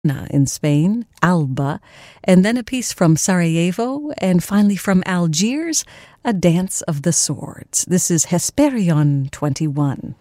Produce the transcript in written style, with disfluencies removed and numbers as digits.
in Spain, Alba, and then a piece from Sarajevo, and finally from Algiers, A Dance of the Swords. This is Hesperion 21.